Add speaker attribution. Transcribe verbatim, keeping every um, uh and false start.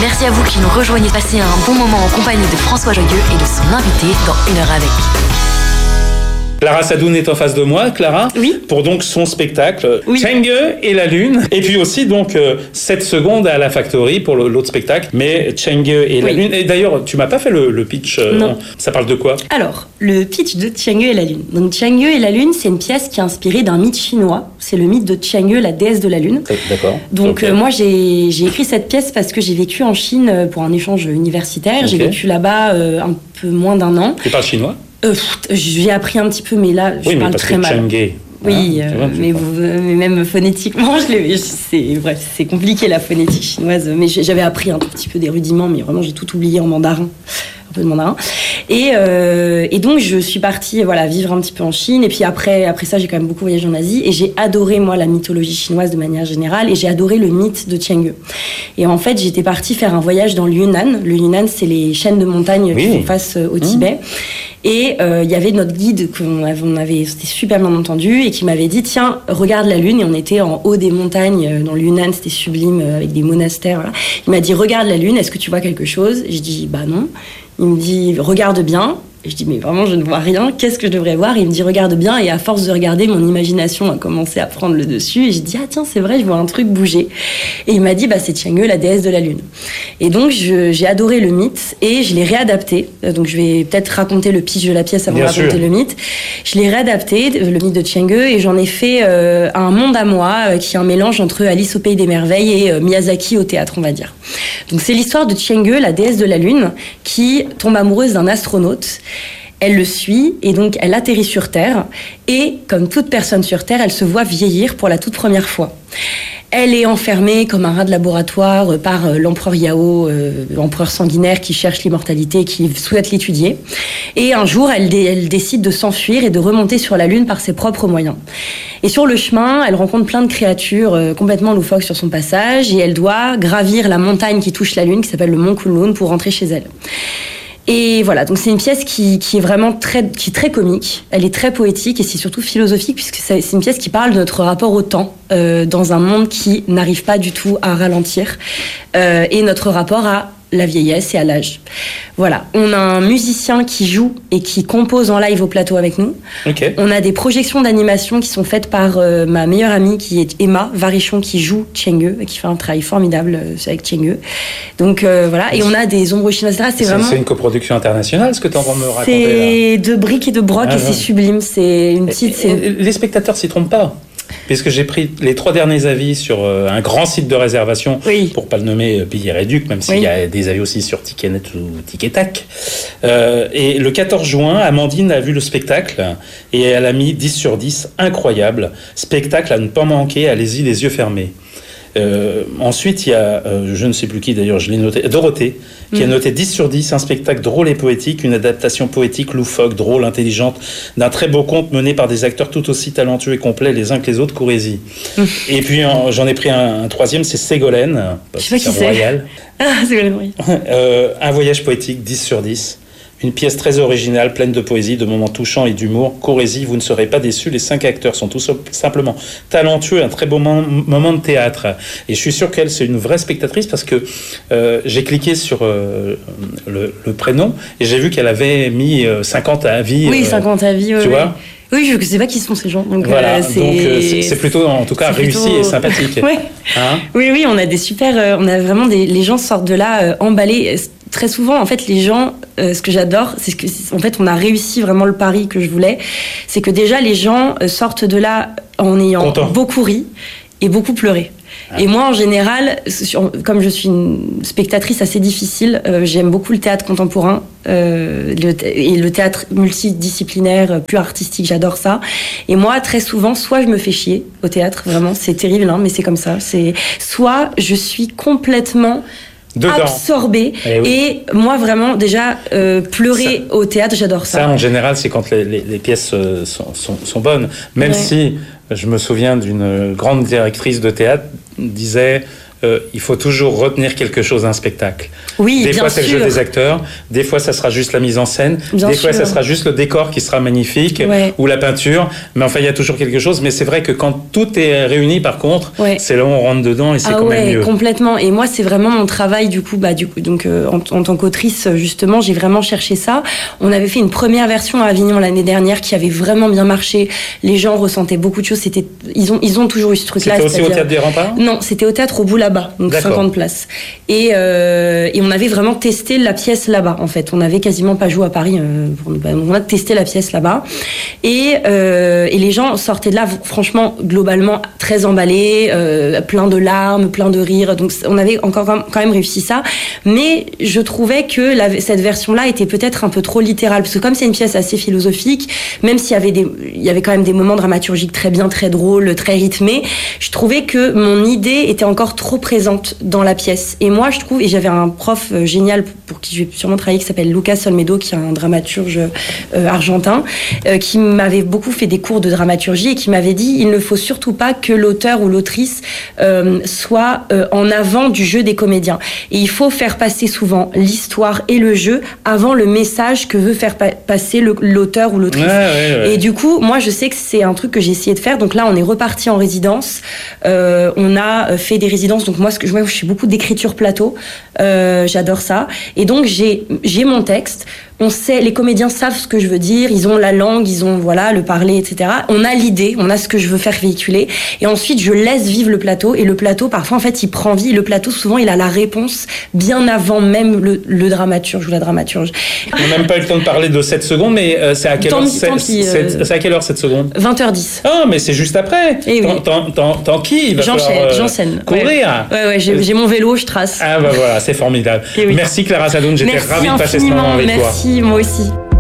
Speaker 1: Merci à vous qui nous rejoignez. Passez un bon moment en compagnie de François Joyeux et de son invité dans Une heure avec.
Speaker 2: Clara Sadoun est en face de moi, Clara,
Speaker 3: oui.
Speaker 2: pour donc son spectacle
Speaker 3: oui.
Speaker 2: Cheng et la Lune, et puis aussi donc euh, sept secondes à la Factory pour le, l'autre spectacle, mais Cheng et la oui. Lune. Et d'ailleurs, tu m'as pas fait le, le pitch, euh,
Speaker 3: non.
Speaker 2: Ça parle de quoi?
Speaker 3: Alors, le pitch de Cheng et la Lune. Donc Cheng et la Lune, c'est une pièce qui est inspirée d'un mythe chinois. C'est le mythe de Cheng, la déesse de la Lune.
Speaker 2: D'accord.
Speaker 3: Donc
Speaker 2: okay.
Speaker 3: euh, moi, j'ai, j'ai écrit cette pièce parce que j'ai vécu en Chine pour un échange universitaire. Okay. J'ai vécu là-bas euh, un peu moins d'un an.
Speaker 2: Tu parles chinois?
Speaker 3: Euh, j'ai appris un petit peu, mais là, je
Speaker 2: oui,
Speaker 3: parle très mal.
Speaker 2: Cheng-ge.
Speaker 3: Oui, ah, euh, vois, mais, vous, mais même phonétiquement, je l'ai, c'est, bref, c'est compliqué la phonétique chinoise. Mais j'avais appris un tout petit peu des rudiments, mais vraiment, j'ai tout oublié en mandarin. Un peu de mandarin. Et, euh, et donc, je suis partie voilà, vivre un petit peu en Chine. Et puis après, après ça, j'ai quand même beaucoup voyagé en Asie. Et j'ai adoré, moi, la mythologie chinoise de manière générale. Et j'ai adoré le mythe de Cheng. Et en fait, j'étais partie faire un voyage dans le Yunnan. Le Yunnan, c'est les chaînes de montagnes oui. qui font face au Tibet. Mmh. Et il euh, y avait notre guide qu'on avait, on avait c'était super bien entendu et qui m'avait dit tiens regarde la lune. Et on était en haut des montagnes dans le Yunnan, c'était sublime avec des monastères. Voilà. Il m'a dit regarde la lune, est-ce que tu vois quelque chose? Je dis bah non. Il me dit regarde bien. Et je dis mais vraiment je ne vois rien, qu'est-ce que je devrais voir? Et il me dit regarde bien, et à force de regarder, mon imagination a commencé à prendre le dessus et je dis ah tiens c'est vrai, je vois un truc bouger. Et il m'a dit bah c'est Cheng, la déesse de la lune. Et donc je, j'ai adoré le mythe et je l'ai réadapté. Donc je vais peut-être raconter le pitch de la pièce avant bien de raconter sûr. Le mythe. Je l'ai réadapté, le mythe de Cheng, et j'en ai fait euh, un monde à moi euh, qui est un mélange entre Alice au pays des merveilles et euh, Miyazaki au théâtre, on va dire. Donc c'est l'histoire de Cheng, la déesse de la lune, qui tombe amoureuse d'un astronaute. Elle le suit et donc elle atterrit sur Terre et comme toute personne sur Terre, elle se voit vieillir pour la toute première fois. Elle est enfermée comme un rat de laboratoire par l'empereur Yao, euh, l'empereur sanguinaire qui cherche l'immortalité et qui souhaite l'étudier. Et un jour, elle, dé- elle décide de s'enfuir et de remonter sur la Lune par ses propres moyens. Et sur le chemin, elle rencontre plein de créatures euh, complètement loufoques sur son passage et elle doit gravir la montagne qui touche la Lune, qui s'appelle le mont Kunlun, pour rentrer chez elle. Et voilà, donc c'est une pièce qui, qui est vraiment très, qui est très comique, elle est très poétique et c'est surtout philosophique puisque c'est, c'est une pièce qui parle de notre rapport au temps euh, dans un monde qui n'arrive pas du tout à ralentir euh, et notre rapport à la vieillesse et à l'âge. Voilà, on a un musicien qui joue et qui compose en live au plateau avec nous.
Speaker 2: Okay.
Speaker 3: On a des projections d'animation qui sont faites par euh, ma meilleure amie qui est Emma Varichon qui joue Cheng et qui fait un travail formidable euh, avec Cheng. Donc euh, voilà, et on a des ombres chinoises. C'est,
Speaker 2: c'est vraiment. C'est une coproduction internationale, ce que tu es en train de me raconter.
Speaker 3: C'est là. De briques et de broc ah, et c'est sublime. C'est une petite. C'est...
Speaker 2: Les spectateurs s'y trompent pas. Puisque j'ai pris les trois derniers avis sur euh, un grand site de réservation,
Speaker 3: oui.
Speaker 2: pour pas le nommer euh, Billet Réduc, même s'il oui. y a des avis aussi sur Ticketnet ou Ticketak. Euh, et le quatorze juin, Amandine a vu le spectacle et elle a mis dix sur dix, incroyable. Spectacle à ne pas manquer, allez-y les yeux fermés. Euh, ensuite, il y a, euh, je ne sais plus qui d'ailleurs, je l'ai noté, Dorothée, qui mmh. a noté dix sur dix, un spectacle drôle et poétique, une adaptation poétique, loufoque, drôle, intelligente, d'un très beau conte mené par des acteurs tout aussi talentueux et complets les uns que les autres, Courrézy. Mmh. Et puis en, j'en ai pris un, un troisième, c'est Ségolène,
Speaker 3: parce je sais pas qui
Speaker 2: Royal.
Speaker 3: C'est. Ah, Ségolène, oui.
Speaker 2: euh, un voyage poétique, dix sur dix. Une pièce très originale, pleine de poésie, de moments touchants et d'humour. Courrézy, vous ne serez pas déçus. Les cinq acteurs sont tout simplement talentueux, un très beau moment, moment de théâtre. Et je suis sûr qu'elle, c'est une vraie spectatrice parce que euh, j'ai cliqué sur euh, le, le prénom et j'ai vu qu'elle avait mis euh, cinquante avis.
Speaker 3: Oui, euh, cinquante avis, oui.
Speaker 2: Tu
Speaker 3: oui.
Speaker 2: vois ?
Speaker 3: Oui, je ne sais pas qui sont ces gens. Donc,
Speaker 2: voilà,
Speaker 3: euh, c'est...
Speaker 2: donc euh, c'est, c'est plutôt en tout cas c'est réussi plutôt... et sympathique.
Speaker 3: oui.
Speaker 2: Hein
Speaker 3: oui, oui, on a des super... Euh, on a vraiment des... Les gens sortent de là euh, emballés. Très souvent, en fait, les gens, euh, ce que j'adore, c'est que, en fait, on a réussi vraiment le pari que je voulais. C'est que déjà, les gens euh, sortent de là en ayant Content. beaucoup ri et beaucoup pleuré. Ah. Et moi, en général, sur, comme je suis une spectatrice assez difficile, euh, j'aime beaucoup le théâtre contemporain euh, le, et le théâtre multidisciplinaire, plus artistique, j'adore ça. Et moi, très souvent, soit je me fais chier au théâtre, vraiment, c'est terrible, hein, mais c'est comme ça. C'est... Soit je suis complètement... Dedans. Absorbée. Et, oui. et moi vraiment déjà euh, pleurer ça, au théâtre, j'adore ça.
Speaker 2: Ça en général c'est quand les, les, les pièces sont, sont, sont bonnes, même ouais. si je me souviens d'une grande directrice de théâtre disait euh, il faut toujours retenir quelque chose d'un spectacle.
Speaker 3: Oui,
Speaker 2: des
Speaker 3: bien
Speaker 2: fois, c'est
Speaker 3: sûr.
Speaker 2: le jeu des acteurs. Des fois, ça sera juste la mise en scène.
Speaker 3: Bien
Speaker 2: des fois,
Speaker 3: sûr.
Speaker 2: ça sera juste le décor qui sera magnifique
Speaker 3: Ouais.
Speaker 2: ou la peinture. Mais enfin, il y a toujours quelque chose. Mais c'est vrai que quand tout est réuni, par contre,
Speaker 3: Ouais.
Speaker 2: c'est là où on rentre dedans et c'est
Speaker 3: Ah
Speaker 2: quand même
Speaker 3: ouais,
Speaker 2: mieux.
Speaker 3: complètement. Et moi, c'est vraiment mon travail du coup, bah du coup, donc euh, en, en tant qu'autrice, justement, j'ai vraiment cherché ça. On avait fait une première version à Avignon l'année dernière qui avait vraiment bien marché. Les gens ressentaient beaucoup de choses. C'était, ils ont, ils ont toujours eu ce truc-là.
Speaker 2: C'était aussi au
Speaker 3: c'est-à-dire-
Speaker 2: Théâtre des Remparts ?
Speaker 3: Non, c'était au théâtre au bout là-bas, donc
Speaker 2: D'accord.
Speaker 3: cinquante places. Et, euh, et on avait vraiment testé la pièce là-bas, en fait. On n'avait quasiment pas joué à Paris. Euh, pour, bah, on a testé la pièce là-bas. Et, euh, et les gens sortaient de là, franchement, globalement, très emballés, euh, plein de larmes, plein de rires. Donc on avait encore quand même réussi ça. Mais je trouvais que la, cette version-là était peut-être un peu trop littérale. Parce que comme c'est une pièce assez philosophique, même s'il y avait des, il y avait quand même des moments dramaturgiques très bien, très drôles, très rythmés, je trouvais que mon idée était encore trop présente dans la pièce. Et moi, je trouve, et j'avais un prof euh, génial pour qui je vais sûrement travailler, qui s'appelle Lucas Olmedo, qui est un dramaturge euh, argentin, euh, qui m'avait beaucoup fait des cours de dramaturgie et qui m'avait dit, il ne faut surtout pas que l'auteur ou l'autrice euh, soit euh, en avant du jeu des comédiens. Et il faut faire passer souvent l'histoire et le jeu avant le message que veut faire pa- passer le, l'auteur ou l'autrice.
Speaker 2: Ouais, ouais, ouais.
Speaker 3: Et du coup, moi, je sais que c'est un truc que j'ai essayé de faire. Donc là, on est reparti en résidence. Euh, on a fait des résidences. Donc moi, ce que je, moi, je fais beaucoup d'écriture plateau. Euh, j'adore ça. Et donc, j'ai, j'ai mon texte. On sait, les comédiens savent ce que je veux dire. Ils ont la langue, ils ont, voilà, le parler, et cetera. On a l'idée, on a ce que je veux faire véhiculer. Et ensuite, je laisse vivre le plateau. Et le plateau, parfois, en fait, il prend vie. Le plateau, souvent, il a la réponse bien avant même le, le dramaturge ou la dramaturge.
Speaker 2: On n'a même pas eu le temps de parler de sept secondes, mais euh, c'est à quelle
Speaker 3: Tant
Speaker 2: heure
Speaker 3: pis,
Speaker 2: c'est,
Speaker 3: tant pis,
Speaker 2: c'est,
Speaker 3: euh.
Speaker 2: c'est à quelle heure cette seconde ?
Speaker 3: vingt heures dix.
Speaker 2: Ah, mais c'est juste après.
Speaker 3: Eh oui.
Speaker 2: Tant, tant, tant, tant pis, il va
Speaker 3: J'enchaîne,
Speaker 2: falloir euh,
Speaker 3: j'enchaîne.
Speaker 2: courir.
Speaker 3: Ouais, ouais, ouais j'ai, j'ai mon vélo, je trace.
Speaker 2: Ah bah voilà, c'est formidable.
Speaker 3: Eh oui.
Speaker 2: Merci Clara Sadoun, j'étais
Speaker 3: Merci
Speaker 2: ravi de passer ce moment
Speaker 3: infiniment,
Speaker 2: avec toi.
Speaker 3: merci, moi aussi.